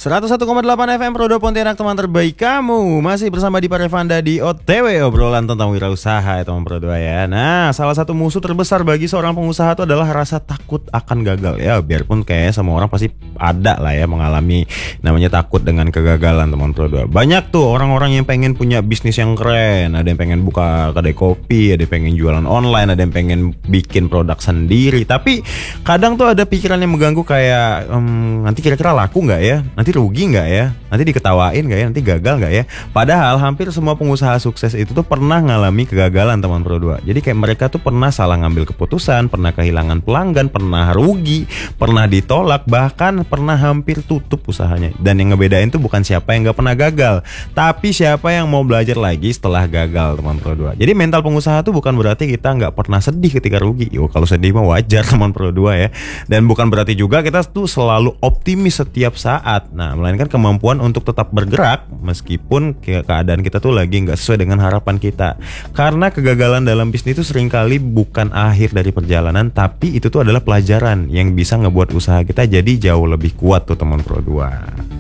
101,8 FM Pro 2 Pontianak, teman terbaik kamu. Masih bersama Dipa Revanda di OTW, obrolan tentang wirausaha ya teman Pro 2 ya. Nah, salah satu musuh terbesar bagi seorang pengusaha itu adalah rasa takut akan gagal ya. Biarpun kayaknya semua orang pasti ada lah ya mengalami namanya takut dengan kegagalan teman Pro 2. Banyak tuh orang-orang yang pengen punya bisnis yang keren. Ada yang pengen buka kedai kopi, ada yang pengen jualan online, ada yang pengen bikin produk sendiri. Tapi kadang tuh ada pikiran yang mengganggu kayak nanti kira-kira laku nggak ya? Nanti rugi nggak ya? Nanti diketawain nggak ya? Nanti gagal nggak ya? Padahal hampir semua pengusaha sukses itu tuh pernah ngalami kegagalan teman Pro 2. Jadi kayak mereka tuh pernah salah ngambil keputusan, pernah kehilangan pelanggan, pernah rugi, pernah ditolak, bahkan pernah hampir tutup usahanya. Dan yang ngebedain tuh bukan siapa yang nggak pernah gagal, tapi siapa yang mau belajar lagi setelah gagal teman Pro 2. Jadi mental pengusaha tuh bukan berarti kita nggak pernah sedih ketika rugi. Yo, kalau sedih mah wajar teman Pro 2 ya. Dan bukan berarti juga kita tuh selalu optimis setiap saat. Nah, melainkan kemampuan untuk tetap bergerak meskipun keadaan kita tuh lagi nggak sesuai dengan harapan kita. Karena kegagalan dalam bisnis itu seringkali bukan akhir dari perjalanan, tapi itu tuh adalah pelajaran yang bisa ngebuat usaha kita jadi jauh lebih kuat tuh teman Pro 2.